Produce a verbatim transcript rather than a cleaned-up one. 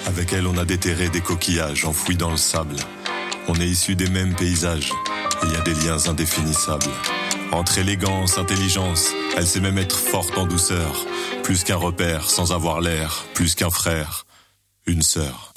Avec elle, on a déterré des coquillages enfouis dans le sable. On est issus des mêmes paysages, et il y a des liens indéfinissables. Entre élégance, intelligence, elle sait même être forte en douceur. Plus qu'un repère, sans avoir l'air, plus qu'un frère, une sœur.